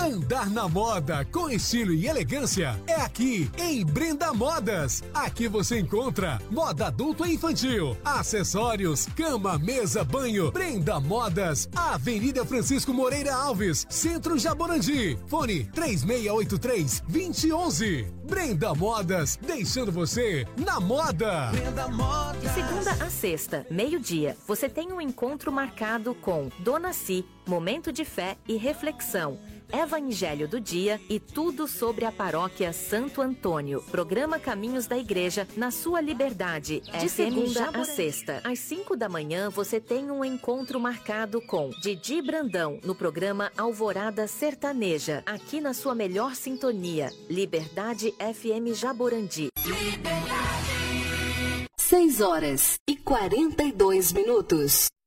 Andar na moda com estilo e elegância é aqui em Brenda Modas. Aqui você encontra moda adulto e infantil, acessórios, cama, mesa, banho. Brenda Modas, Avenida Francisco Moreira Alves, Centro Jaborandi. Fone 3683-2011. Brenda Modas, deixando você na moda. De segunda a sexta, meio-dia, você tem um encontro marcado com Dona Si, momento de fé e reflexão, Evangelho do Dia e tudo sobre a paróquia Santo Antônio. Programa Caminhos da Igreja na sua liberdade. De segunda a sexta, às 5 da manhã, você tem um encontro marcado com Didi Brandão no programa Alvorada Sertaneja, aqui na sua melhor sintonia. Liberdade FM Jaborandi. 6 horas e 42 minutos.